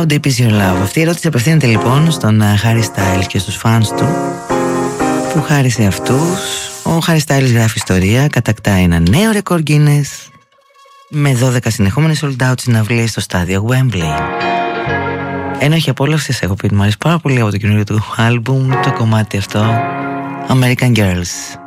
How deep is your love? Αυτή η ερώτηση απευθύνεται λοιπόν στον Harry Styles και στους fans του, που χάρη σε αυτούς ο Harry Styles γράφει ιστορία, κατακτά ένα νέο ρεκόρ Guinness με 12 συνεχόμενες sold out συναυλίες στο στάδιο Wembley. Ένοχη απόλαυσης, έχω πει, μου αρέσει πάρα πολύ από το καινούριο του άλμπουμ το κομμάτι αυτό, American Girls.